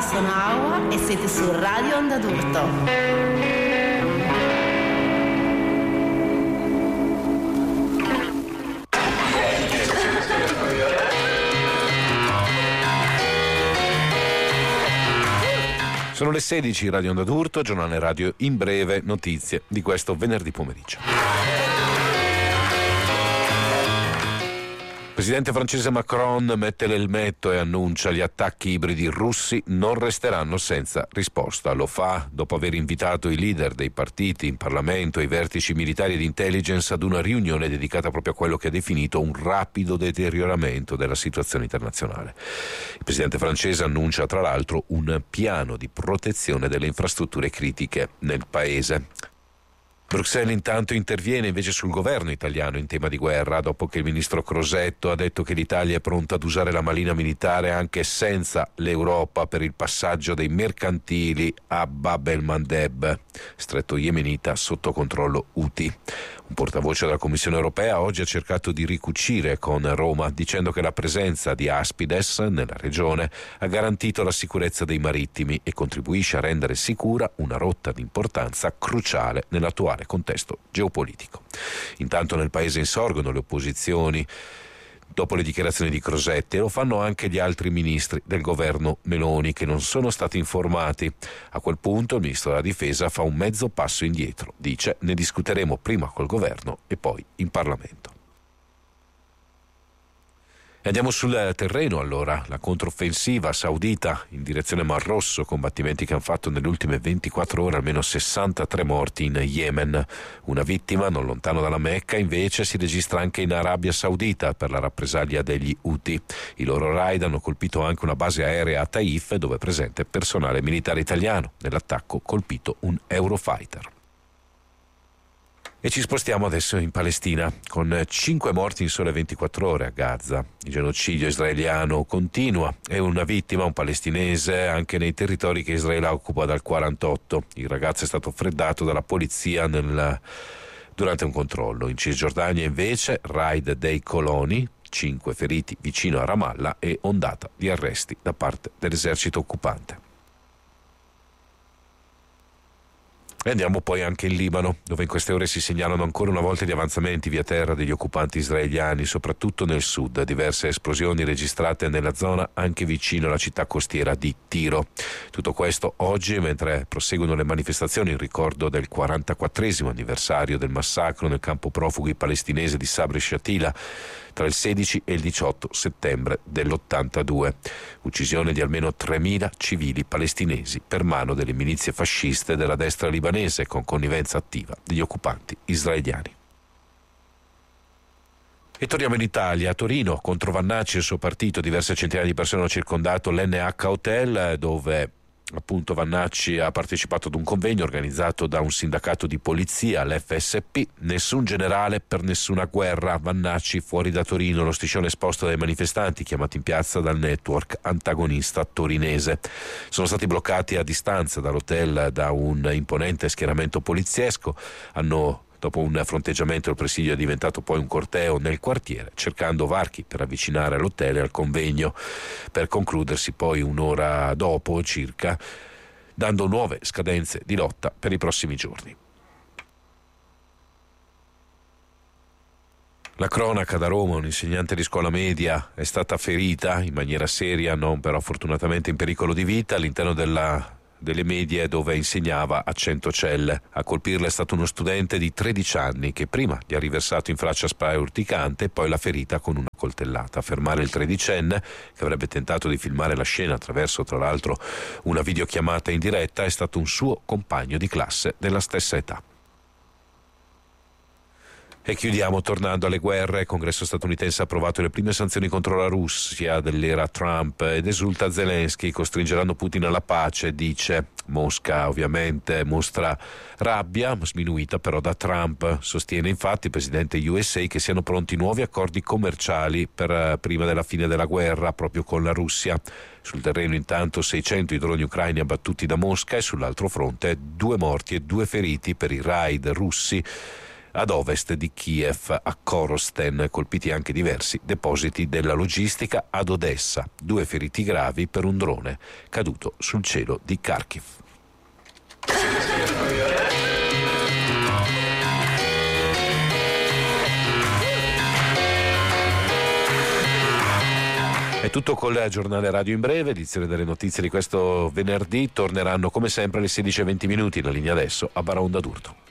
sono Aua e siete su Radio Onda d'Urto. Sono le 16, Radio Onda d'Urto, giornale radio in breve, notizie di questo venerdì pomeriggio. Il presidente francese Macron mette l'elmetto e annuncia gli attacchi ibridi russi non resteranno senza risposta. Lo fa dopo aver invitato i leader dei partiti in Parlamento e i vertici militari e di intelligence ad una riunione dedicata proprio a quello che ha definito un rapido deterioramento della situazione internazionale. Il presidente francese annuncia tra l'altro un piano di protezione delle infrastrutture critiche nel paese. Bruxelles intanto interviene invece sul governo italiano in tema di guerra dopo che il ministro Crosetto ha detto che l'Italia è pronta ad usare la marina militare anche senza l'Europa per il passaggio dei mercantili a Bab el-Mandeb, stretto yemenita sotto controllo Houthi. Un portavoce della Commissione europea oggi ha cercato di ricucire con Roma dicendo che la presenza di Aspides nella regione ha garantito la sicurezza dei marittimi e contribuisce a rendere sicura una rotta di importanza cruciale nell'attuale contesto geopolitico. Intanto nel paese insorgono le opposizioni dopo le dichiarazioni di Crosetti e lo fanno anche gli altri ministri del governo Meloni che non sono stati informati. A quel punto il ministro della difesa fa un mezzo passo indietro, dice ne discuteremo prima col governo e poi in Parlamento. E andiamo sul terreno allora, la controffensiva saudita in direzione Mar Rosso, combattimenti che hanno fatto nelle ultime 24 ore almeno 63 morti in Yemen. Una vittima non lontano dalla Mecca invece si registra anche in Arabia Saudita per la rappresaglia degli Houthi. I loro raid hanno colpito anche una base aerea a Taif dove è presente personale militare italiano. Nell'attacco colpito un Eurofighter. E ci spostiamo adesso in Palestina, con 5 morti in sole 24 ore a Gaza. Il genocidio israeliano continua e una vittima, un palestinese, anche nei territori che Israele occupa dal 48. Il ragazzo è stato freddato dalla polizia durante un controllo. In Cisgiordania invece, raid dei coloni, 5 feriti vicino a Ramallah e ondata di arresti da parte dell'esercito occupante. E andiamo poi anche in Libano, dove in queste ore si segnalano ancora una volta gli avanzamenti via terra degli occupanti israeliani, soprattutto nel sud. Diverse esplosioni registrate nella zona anche vicino alla città costiera di Tiro. Tutto questo oggi, mentre proseguono le manifestazioni in ricordo del 44esimo anniversario del massacro nel campo profughi palestinese di Sabri Shatila tra il 16 e il 18 settembre dell'82. Uccisione di almeno 3.000 civili palestinesi per mano delle milizie fasciste della destra libanese con connivenza attiva degli occupanti israeliani. E torniamo in Italia, a Torino, contro Vannacci e il suo partito. Diverse centinaia di persone hanno circondato l'NH Hotel dove appunto Vannacci ha partecipato ad un convegno organizzato da un sindacato di polizia, l'FSP. Nessun generale per nessuna guerra. Vannacci fuori da Torino, lo striscione esposto dai manifestanti chiamati in piazza dal network antagonista torinese. Sono stati bloccati a distanza dall'hotel da un imponente schieramento poliziesco. Dopo un fronteggiamento il presidio è diventato poi un corteo nel quartiere, cercando varchi per avvicinare all'hotel e al convegno, per concludersi poi un'ora dopo circa, dando nuove scadenze di lotta per i prossimi giorni. La cronaca da Roma, un insegnante di scuola media è stata ferita in maniera seria, non però fortunatamente in pericolo di vita, all'interno delle medie dove insegnava a Centocelle. A colpirla è stato uno studente di 13 anni che prima gli ha riversato in faccia spray urticante e poi l'ha ferita con una coltellata. A fermare il tredicenne, che avrebbe tentato di filmare la scena attraverso tra l'altro una videochiamata in diretta, è stato un suo compagno di classe della stessa età. E chiudiamo tornando alle guerre. Il Congresso statunitense ha approvato le prime sanzioni contro la Russia dell'era Trump ed esulta Zelensky, costringeranno Putin alla pace, dice. Mosca ovviamente mostra rabbia, sminuita però da Trump. Sostiene infatti il presidente USA che siano pronti nuovi accordi commerciali per prima della fine della guerra proprio con la Russia. Sul terreno intanto 600 i droni ucraini abbattuti da Mosca e sull'altro fronte 2 morti e 2 feriti per i raid russi Ad ovest di Kiev, a Korosten, colpiti anche diversi depositi della logistica. Ad Odessa, 2 feriti gravi per un drone caduto sul cielo di Kharkiv. È tutto con il giornale radio in breve, edizione delle notizie di questo venerdì. Torneranno come sempre alle 16:20. La linea adesso a Baraonda d'Urto.